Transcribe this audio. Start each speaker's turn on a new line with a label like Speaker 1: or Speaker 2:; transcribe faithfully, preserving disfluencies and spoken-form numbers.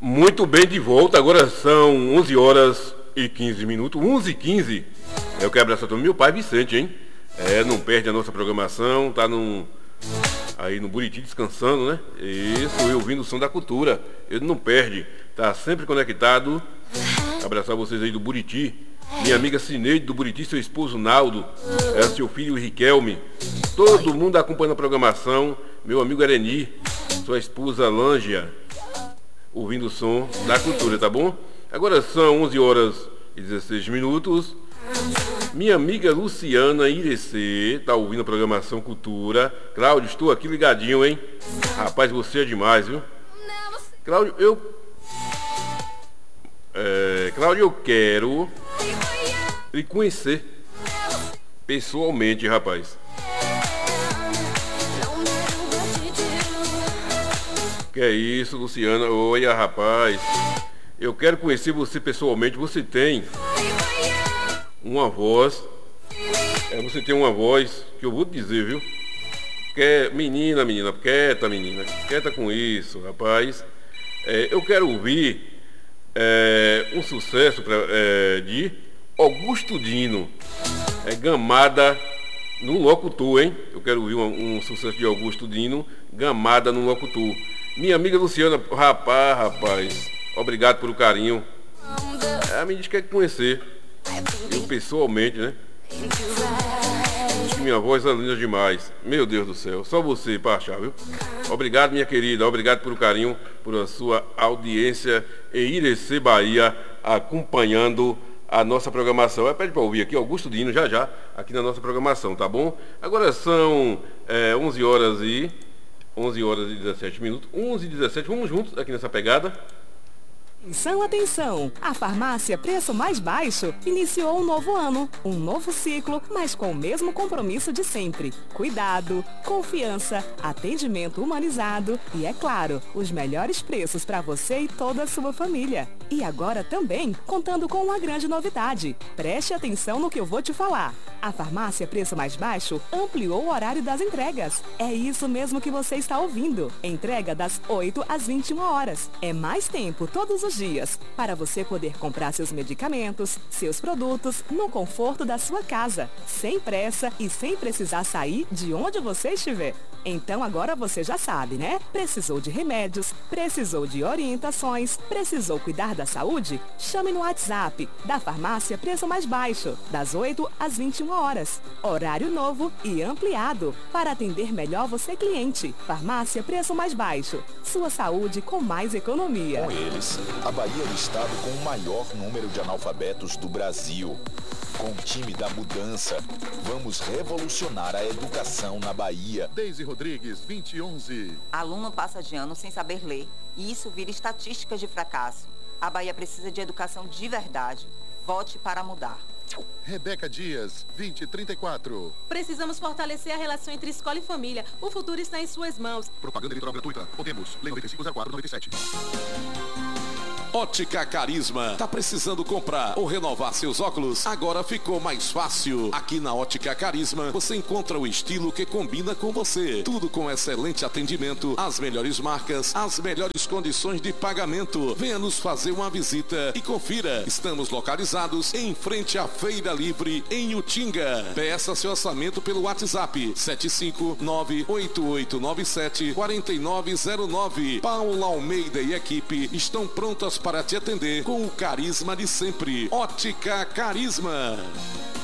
Speaker 1: Muito bem, de volta. Agora são onze horas e quinze minutos. onze e quinze. Eu quero abraçar todo meu pai Vicente, hein? É, não perde a nossa programação. Tá num, aí no Buriti descansando, né? Isso, eu ouvindo o som da cultura. Ele não perde. Tá sempre conectado. Abraçar vocês aí do Buriti. Minha amiga Cineide do Buriti, seu esposo Naldo. É, seu filho Riquelme. Todo mundo acompanhando a programação. Meu amigo Ereni. Sua esposa Lângia. Ouvindo o som da cultura, tá bom? Agora são onze horas e dezesseis minutos. Minha amiga Luciana Irecê tá ouvindo a programação Cultura. Cláudio, estou aqui ligadinho, hein? Rapaz, você é demais, viu? Cláudio, eu... É, Cláudio, eu quero lhe conhecer pessoalmente, rapaz. Que é isso, Luciana? Oi, rapaz. Eu quero conhecer você pessoalmente. Você tem uma voz. É, você tem uma voz que eu vou te dizer, viu? Que, menina, menina, quieta, menina. Quieta com isso, rapaz. É, eu quero ouvir é, um sucesso pra, é, de Augusto Dino. É Gamada no Locutor, hein? Eu quero ouvir um, um sucesso de Augusto Dino, Gamada no Locutor. Minha amiga Luciana, rapaz, rapaz, obrigado pelo carinho. A menina quer conhecer, eu pessoalmente, né? Minha voz é linda demais. Meu Deus do céu, só você para achar, viu? Obrigado, minha querida, obrigado pelo carinho, por a sua audiência em Irecê, Bahia, acompanhando a nossa programação. Pede para ouvir aqui, Augusto Dino, já já, aqui na nossa programação, tá bom? Agora são é, onze horas e... onze horas e dezessete minutos, onze e dezessete, vamos juntos aqui nessa pegada.
Speaker 2: Atenção, atenção! A farmácia Preço Mais Baixo iniciou um novo ano, um novo ciclo, mas com o mesmo compromisso de sempre. Cuidado, confiança, atendimento humanizado e, é claro, os melhores preços para você e toda a sua família. E agora também contando com uma grande novidade. Preste atenção no que eu vou te falar. A farmácia Preço Mais Baixo ampliou o horário das entregas. É isso mesmo que você está ouvindo. Entrega das oito às vinte e uma horas. É mais tempo todos os dias para você poder comprar seus medicamentos, seus produtos no conforto da sua casa, sem pressa e sem precisar sair de onde você estiver. Então agora você já sabe, né? Precisou de remédios, precisou de orientações, precisou cuidar da saúde? Chame no WhatsApp da farmácia Preço Mais Baixo, das oito às vinte e uma horas. Horário novo e ampliado para atender melhor você, cliente. Farmácia Preço Mais Baixo. Sua saúde com mais economia.
Speaker 3: Com eles, a Bahia é o estado com o maior número de analfabetos do Brasil. Com o time da mudança, vamos revolucionar a educação na Bahia.
Speaker 4: Deise Rodrigues, vinte e onze.
Speaker 5: Aluno passa de ano sem saber ler e isso vira estatística de fracasso. A Bahia precisa de educação de verdade. Vote para mudar.
Speaker 4: Rebeca Dias, vinte e trinta e quatro.
Speaker 6: Precisamos fortalecer a relação entre escola e família. O futuro está em suas mãos.
Speaker 4: Propaganda eleitoral gratuita. Podemos. Lei noventa e cinco zero quatro noventa e sete.
Speaker 7: Ótica Carisma. Tá precisando comprar ou renovar seus óculos? Agora ficou mais fácil. Aqui na Ótica Carisma você encontra o estilo que combina com você. Tudo com excelente atendimento, as melhores marcas, as melhores condições de pagamento. Venha nos fazer uma visita e confira. Estamos localizados em frente à Feira Livre em Utinga. Peça seu orçamento pelo WhatsApp sete cinco nove oito oito nove sete quatro nove zero nove. Paula Almeida e equipe estão prontas para te atender com o carisma de sempre. Ótica Carisma.